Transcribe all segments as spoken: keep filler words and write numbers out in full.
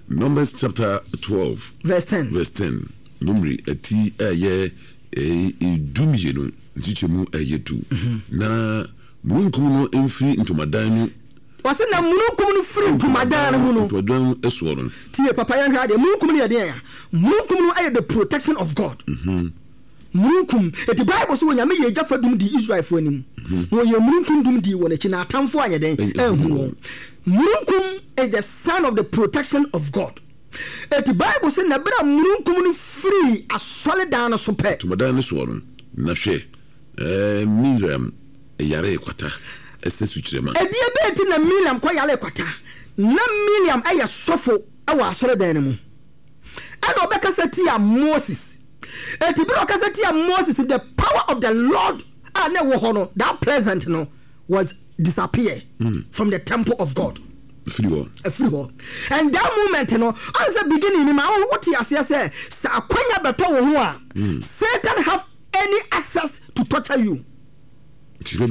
Numbers chapter twelve verse ten. Verse ten. Numri ati aye e dumye no ntichemu aye tu. Na munkum no emfiri ntomadan no. Wase na munkum no firi ntomadan no no. Ntomadan eso no. Tie papa yan hwa de munkum no ye de ya. Munkum no aye the protection of God. Mhm. Munkum the Bible so nyame ye jafa dum di Israel fo anim. No ye munkum dum di wona chi na atamfo anye den ehunu. Munkum is the sign of the protection of God. The Bible says na bra munkum no free asole dan no so pe. Tomadan no so no. Na hwe eh Miriam yare kwata esesu kirema. E die be ti na Miriam kwa yare kwata. Na Miriam aye sofo awa asole dan no mu. And obeka sati ya Moses. And the Moses, the power of the Lord, that present no was disappear mm. from the temple of God. Free war. A free war. And that moment, you know, as the beginning, what he has said, Satan have any access to torture you. Acquire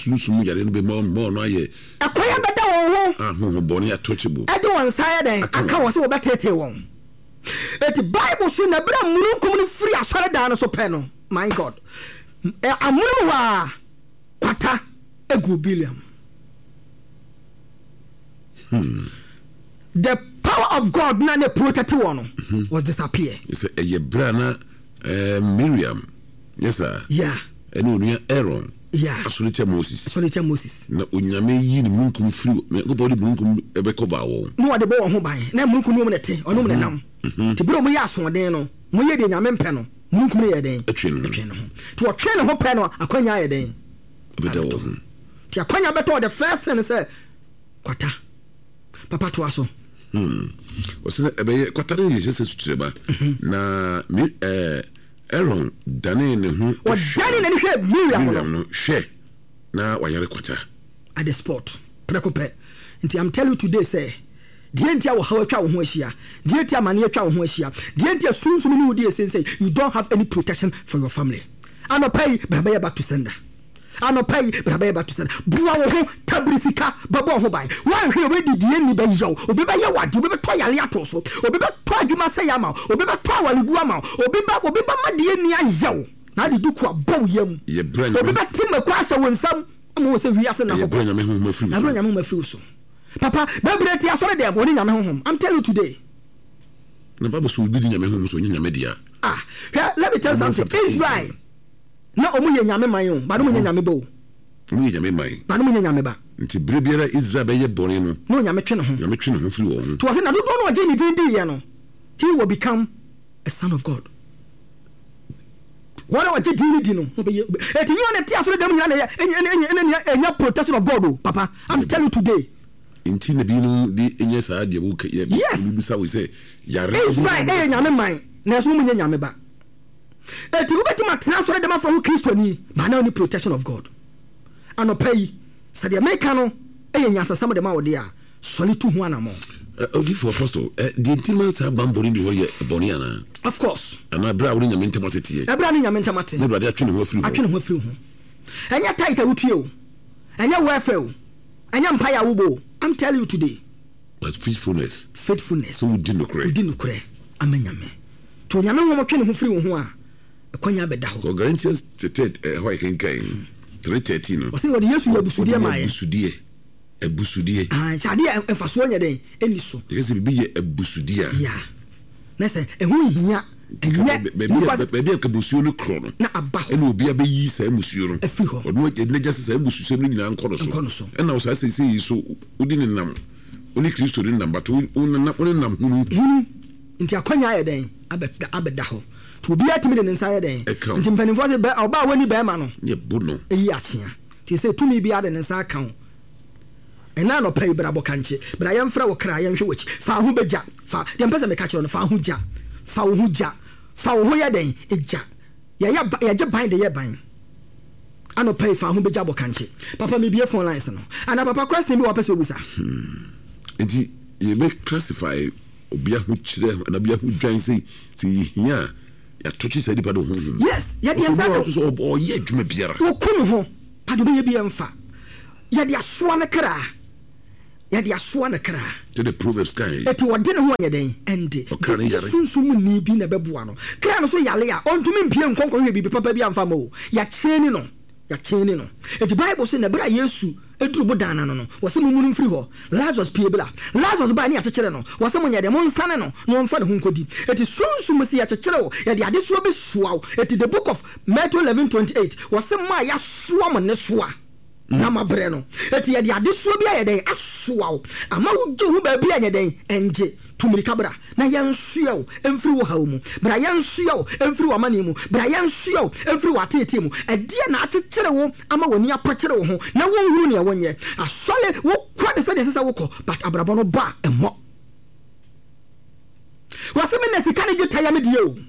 better touchable. I don't say that I can't say better one. The Bible says na bra munkum no free asore dan so pe no. My God. E amunu wa kwata egu Biliam. Hmm. The power of God na the protect one mm-hmm. was disappear. It's a ye bra na uh, Miriam. Yes sir. Yeah. Eno nua Aaron. Yeah. Asolite Moses. Asolite Moses. Na onyame yi ni munkum free. Me go body munkum e be cover wo. No ade bo ho ban. Na munkum no mu nete. Ono mu nam. Ti bro mo ya so den no. Mo ye de nyame mpe no. Munkum ye den. Atwe no. Atwe no. Ti o twe no ho pe no akwanya ye den. Beta wo. Ti akwanya beto the first thing say kwata. Papa to aso. Hmm. O se e be kwata re ye se sutreba. Na mi eh Aaron dane ne hu o dane ne hwe Miriam no hwe na wayare kwata at the spot prekope nti I'm tell you today say die ntia wo hawa twa wo ho ahia die ntia mane atwa wo ho ahia die ntia sunsun ni wo die say you don't have any protection for your family ano pay baba back to sender ano pay baba back to sender bua wo ho tabrisika baba ho bai wan hwe we di die ni ba yaw obi ba ya wade obi ba to yale ato so obi ba to adwuma say ama obi ba to awalegu ama obi ba obi ba ma die ni ayaw na de duku abaw yam obi ba tim kwa sha wonsam mo se wi ase na ko bro nyame ho mafiru na bro nyame ho mafiru so papa babreti asore dem oni nyame ho I'm telling you today na baba so bi di nyame ho so nyame dia ah let me tell you something Israel na omu ye nyame man yo ba no mu ye nyame ba o omu ye nyame man ba no mu ye nyame ba nti birebiara Israel be ye bone no no nyame twe no ho nyame twe no ho firi wo to say na do do no je ni din din ye no he will become a son of God. What are you doing? You know, if you want to tell us the protection of God, Papa, I'm telling you today. In Tina Bino, the yes, I did. Yes, we say, it's right. Eh, nyame man. Na so munye nyame ba. Eh, ti ubeti matina so dem afọ Kristo ni, ba na only protection of God. Anopai, sa de America no, eh nyasa sam de ma wo de a, soli tu ho anamo. Okay, for apostle, the intimate bambori be here boniana. Of course. And I bra woni nyame ntamate. E bra ni nyame ntamate. No bra de atwe ne ho afiri ho. Atwe ne ho afiri ho. Enya tight awutu o. Enya wefe o. Enya mpaya wubo. I'm telling you today. But faithfulness. Faithfulness. So we did no correct. We did no correct. Amanyame. To nyame ho motwe ne ho afiri ho a. Ekwanya beda ho. So Galatians thirty how I can kind. three thirteen no. O say o de Yesu ya busudie maye. Busudie. Ebusudie. Ah, sade emfaso nya den eniso. Because be be ebusudie. Yeah. Na say ehu hia. Baby ka busuo no kro no. Na aba ho. E na obi abeyi sa emusuo no. Efi ho. Odno e na just sa emusuo no nyina nko no so. E na o sa say say so odi ne nam. Oni Kristo ne nam but oni nam oni nam hunu. Hunu. Nti akwanya ya den abeda abeda ho. To obi atimi de nsa ya den. Nti mpanimfo se ba oba wani ba ma no. Ye bono. Eyi atia. Ti say tumi bi ade nsa kan. Ena no pay brabo kanche bra yemfra wo kra yemhwe wachi fa ho beja fa yempese me ka kire no fa ho ja fa ho ja fa ho ye den eja ya ya ya je ban de ye ban ano pay fa ho beja bo kanche papa me bie phone lines no ana papa question bi wo pese obusa enti ye be classify obia ho kire na bia ho dwan sei si hia ya tochi say dipa do ho yes ya dia sa so o ye adwuma biara wo kum ho pa do ye bia mfa ya dia so na kra ya de asoa na kra to the proverbs kind eti wode ne ho anya den ende sunsun ni bi na beboa no kra no so yale a ontumi mpie nkonko hwe bibi papa bi amfa ma o ya kyeni no ya kyeni no eti bible say na bra yesu eduru bodana no no wose mu munu mfiri ho Lazarus pie bla Lazarus ba ne ya kyekere no wose mu nya de mo nsane no no mfa ne ho nkodi eti sunsun si ya kyekere o ya de ade so be soa eti the book of Matthew eleven twenty-eight wose ma ya soa mo ne soa na mabre no eti ya de ade so bi ya den asoa ama wo gye hu ba bi anya den enje tumirika bra na yansuya o emfiri wo hawo mu bra yansuya o emfiri wo amane mu bra yansuya o emfiri wo atete mu edie na akyekere wo ama woni apakere wo ho na wo huru ne wonye asole wo kwa de se de sesa wo ko but abrabo no ba emo waseme na sika ne dweta ya me die o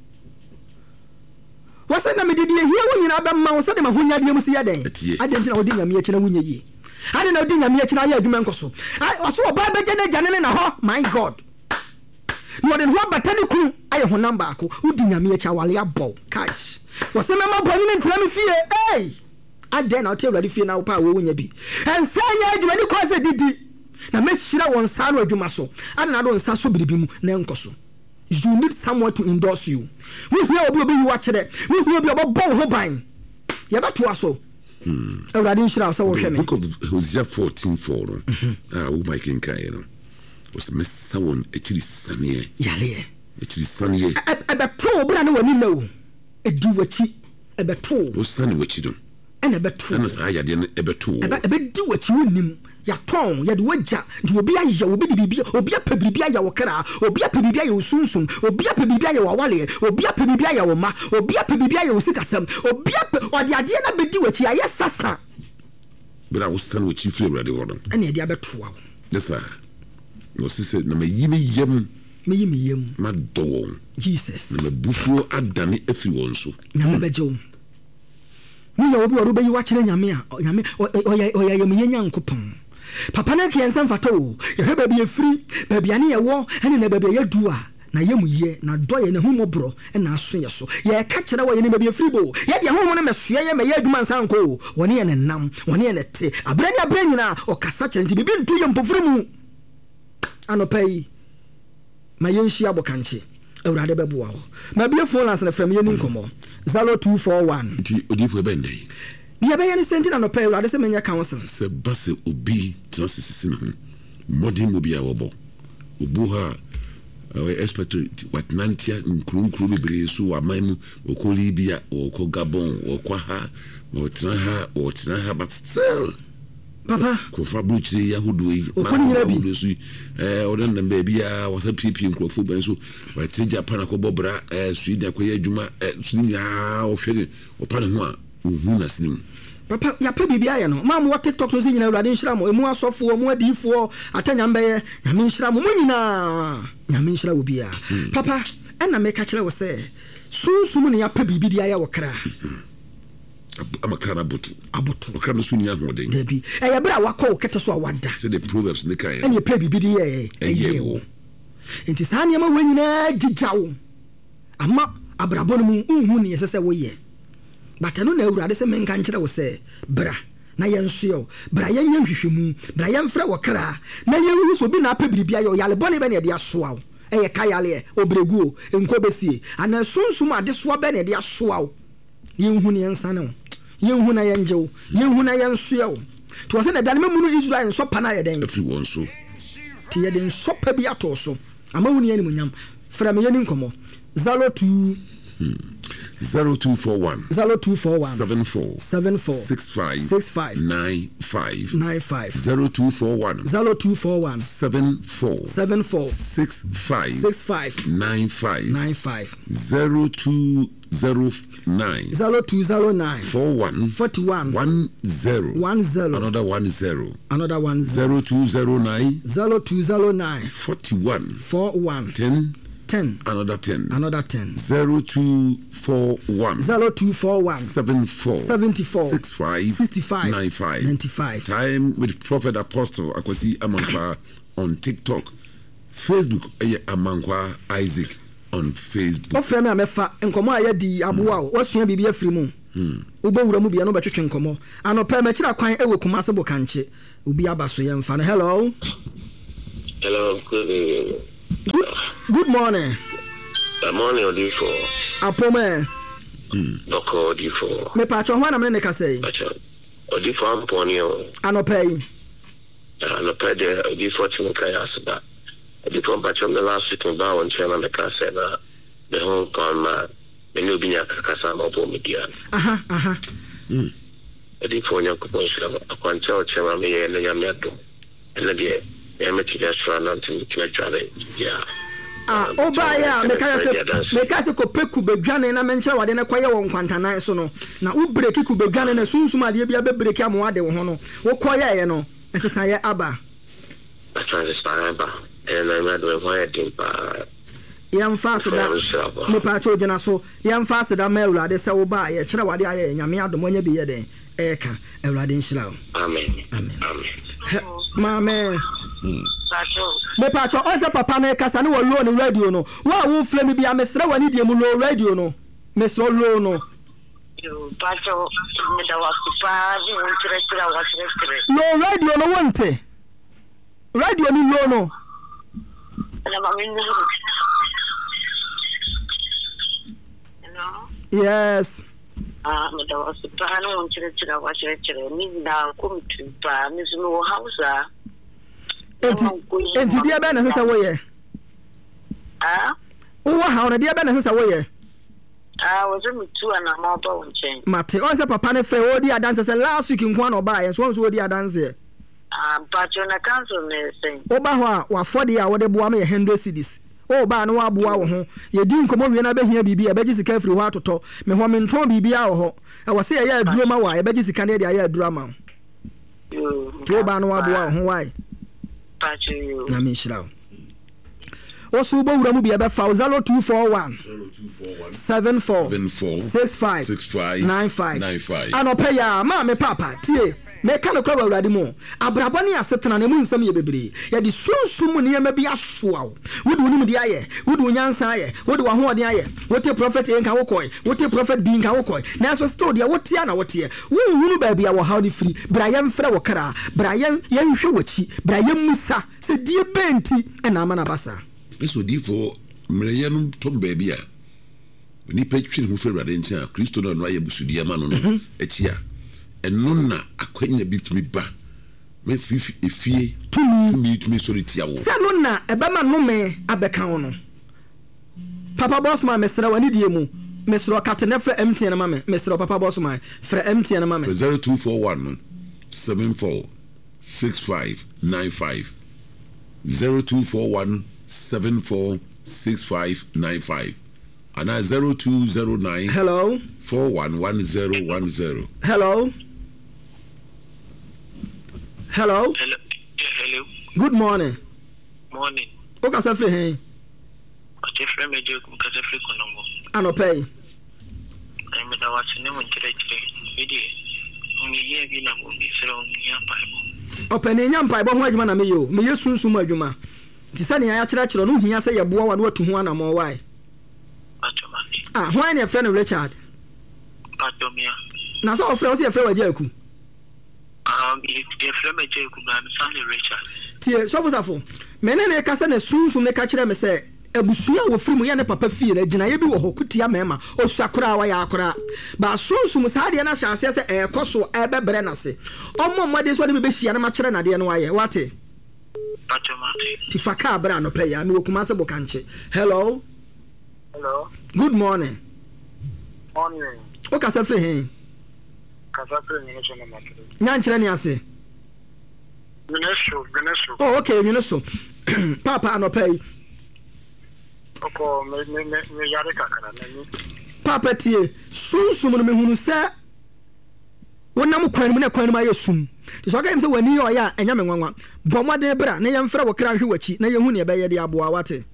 wasa na me de die hia wo nyina ba ma wo se de ma honya de mu se ya den ade ntina wo de nyame akina wonye yi ade na wo de nyame akina ya adwuma nkoso waso oba beje ne jane na ho my god no den ho batani ku aye ho number ako udi nyame acha wale abọ cash wase mema boni ne ntira me fie eh ade na ote awurade fie na wo pa wo wonya bi ensanya adwuma ni kwase didi na me hira won sa no adwuma so ade na do nsa so biribi mu na enkoso you need someone to endorse you we hear obi obi you watch there we hear obi obo bon ho ban ye ba to aso awurade nhira so wo hwe me book of Hosea fourteen four ah wo my king kai no was messa won actually sane yale actually sane e be to bra na wani na o e di wachi e be to wo sane wachi don e be to na sa ya de e be to e be di wachi wonim ya ton ya de waja de obi aye obi de bibia obi apa bibia ya wokra obi apa bibia ya osunsun obi apa bibia ya wawale obi apa bibia ya wo ma obi apa bibia ya osikasam obi apa ode ade na be di wachi aye sasa bra wo sane wachi firi awurade ho don ene de abeto awo yes sir no sise na me yime yem me yime yem ma do Jesus na me bufuo adane afiri won so na me beje wo ni ya obi oru be yi wa kire nyame a nyame oya oya yem ye nyankopon papa na kiensa mfata o ye hwe ba bi efiri ba bia ne ye wo ene na ba bia ye du a na ye mu ye na do ye na hu mobro na aso ye so ye ka kire wo ye ne ba bi efiri bo ye de hu mo na mesoa ye me ye aduma nsan ko woni ye ne nam woni ye ne te abrani abrani na o kasa kire nti bibi ntu ye mpofiri mu anopai ma yenshi abokanche awurade beboa ho ma bia phone last na from ye ni nkomo zero two four one nti odifo bendai bia be ye ni senti na no pay awurade se menya council se base obi transisi no modern mobia wobo obu ha we expect what nantia nkrunkru bebre so wa mamu okoli bia okọ Gabon okọ ha otra ha otra ha but still papa ko fa buchiri ya hudu yi okoni nyira bi eh odan na baby a wasa pipi nkrofo ben so wa ti Japan akọ bra eh Sweden akọ ye adwuma eh Sweden ah o hwede o pa ne ho a ohu na sinim papa ya pa bibia ye no ma mo TikTok so nyina awurade nhira mo emu asofo mo adifo atanya mbeye nyame nhira mo nyina nyame nhira wo bia papa ena me ka kire wo se sunsun ne ya pa bibia ya wo kra amakara butu abutu okra no suni ahoden debi e ya bra wakọ kete so awada so the proverbs ne kai ene pa bibidi ye eye wo enti sa ne ma wanyina gijawo ama abrabo no mu unhu ne yesese wo ye batano na awurade se menka nkire wo se bra na yensuo bra yenya hwehwemu bra yemfra wo kra na yenwu so bi na pa bibia ye yale bone be ne de asoa eye kayale obregu enko besie ana sunsum ade soa be ne de asoa yenhu ne ensane yenhu na yenjew yenhu na yensuo to se na dan memu no Israel so pa na ye den afi won so ti ye den so pa bi ato so ama woni ani munyam fra me ye ni nkomo zero two zero two four one zero two four one seven four seven four six five six five nine five nine five zero two four one zero two four one seven four seven four six five six five nine five nine five zero two zero nine zero two zero nine four one forty one one zero one zero another one zero another one zero zero two zero nine zero two zero nine forty one four one ten ten another ten another ten zero two four one zero two four one seven four seventy four six five sixty five nine five ninety five. Time with Prophet Apostle Akwasi Amankwa on TikTok, Facebook eh, Amankwa Isaac on Facebook. O frame amefa nkomo aye di aboa o wasua bibia free mu wobɛwura mu bia no bɛtwetwe nkɔmmɔ anɔpɛ makyira kwan ɛwɔ Kumase Bokanche obi aba so yɛmfa no. Hello. Hello, good, good, good morning. Good morning, Odifo. Apome. Doko Odifo. Me patro hwana mne ka say. Odifo amponi o. Anope. Anope de Odifo timuka yasda. Odifo patro me last week me ba won chema me ka say na the whole con ma me no bi nya kasa ma bo media. Aha, aha. Mm. Odifo nya ko pon shira akwancha o chema me ye na nya me do. Ele de e me ti gasra na nti ti atware. Yeah. Ah, oba ya me ka se me ka se ko peku bedwane na me nkyere wade na koye won kwantanan so no na wo break ku bedwane na sunsum ade bia be break am wade wo ho no wo koye ye no ensesa ye aba asa se aba e na me do ho ye dimpa yam fast da me pa cho gina so yam fast da ma Ewurade se wo ba ye kyere wade aye nyame adom nya bi ye den e ka Ewurade nhyira wo. Amen. Amen. Amen. Mame. Mm. Me patro onse papa na kasa ne wo low ni radio no wa wo flame bia mesre wani die mu low radio no mesre low no yo patro me da wa pa ni won tere tere wa tere tere low radio no wonte radio ni low no na ma mi no yes ah me da wa pa ni won tere tere wa tere tere ni na ko mi pa mi no hausa enti enti dia be na sesa wo ye ah wo ha ona dia be na sesa wo ye ah wo me tu ana ma ba won chen mate on se papa ne fe wo di adanse se last week nko na oba ye so wo di adanse ah patro na cancel me sen oba ho a wa fodi a wo de boa me one hundred cedis o ba na wa boa wo ho ye di nkomo wie na be hia bibi e be gi sika firi ho atoto me ho me nton bibi a wo ho e wo se ye ya aduro ma wa e be gi sika ne dia ya aduro ma yo to ba na wa boa wo ho why na me shirawo osu bo wura mu bia be fa zero two four one seven four six five nine five anope ya ma me papa tie me ka me kwa Awurade mu abrabo ne asetena ne mu nsam ye bebre ye di sunsum ne yema bi asoa wo de onim de aye wo de onyansa aye wo de wahoɔden aye wo te prophet en ka wo koi wo te prophet bi nka wo koi na so still de wo te na wo te wo hunu ba bia wo how de free bra yem frɛ wo kra bra yem yem hwe wachi bra yem musa se die benti na ama na basa eso di for mreye no tom ba bia ni pa twin hu fɛ Awurade ntia Kristo no no aye busudie ma no no achi a eno na akwanya bitumi ba me fifi efie tumi tumi tumi soliti awo se no na ebe ma no me abeka wo no papa boss man mesra wani die mu mesra katene fra M T N ma me mesra papa boss man fra M T N ma me zero two four one seven four six five nine five zero two four one seven four six five nine five and zero two zero nine hello four one one zero one zero hello hello Hello. Hello. Good morning. Morning. O ka sa free hen. O te free me je ku ka sa free konombo. Anopay. Ai me da wasine mo ntire ntire. Bidi. Oni ye bi na mo bi sero ni ampa bo. Opani nya mpa bo ho adwuma na me yo. Me yesunsun adwuma. Ti sane ya kira kira no hia se ye boa wa no atu ho ana mo wai. Automati. Ah, why na friend Richard? Automia. Na so ofre o se ye frɛ waje aku. Um, if the flame je ku ba me Sandy Richard. Tie so fosafo. Me ne ne ka se na sunsun ne ka kira me se abusua wo firi mu ya ne papa fie na gina ye bi wo hokutia mema osakora wa ya akora ba sunsun sa de na hyase se e koso e bebre na se omo mmade so de be hia na ma kire na de no aye wate Automati. ti faka bra no pe ya me Kumase Bokanche. Hello. hello Good morning. morning O ka sa free hen. kasa free ni so na makere Nya nkire ne ase. Veneso Veneso Oh okay, you know so. Papa anopay. oko me me me yare kakara na ni Papa tie sunsun no mehunu se wonam kwan mu na kwan mu ayesum. So ka im se wani yo ya enya me nwanwa. Bomode bra na yem frɛ wo kra hwe wachi na yehu ne be ye de aboa wate.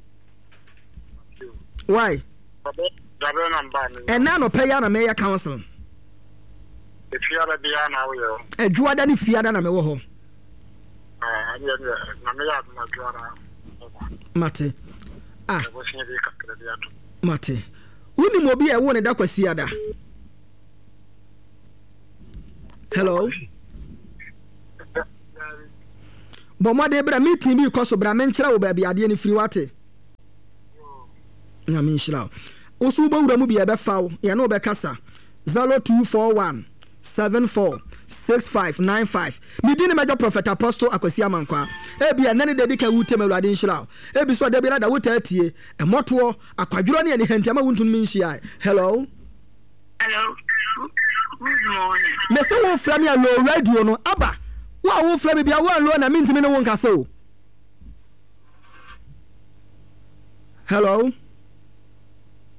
Why? dabe na mba ni And na no pay ya na me ya council. e fiara bia na wo yo Adwuada ne fiada na me wo ho. ah ya na me ya na juara Mate. Ah, ko sin bi kakara bia to mate. Woni mo bi e wo ne da kwasi ada. hello bɔ mmɔden bra meeting bi kɔ so bra menkyerɛ wo baabi adeɛ no firi wate nyame nhyira wo wo so wobɛwura mu bi yɛbɛfa wo yɛne wobɛkasa zero two four one seven four six five nine five medi ne mɛdwa prophet apostle akwasi amankwa ebi ɛnɛ ne dedi ka wutem awurade nhyira wo ebi so da bi rada wota atie ɛmɔtoɔ akwadworo ne ne hentiama wuntun min hyia hello hello good morning me se wo fra me a low radio no aba wo a wo fra me bia wo low na mintimi ne wo nkase o hello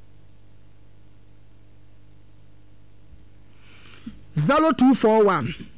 zero two four one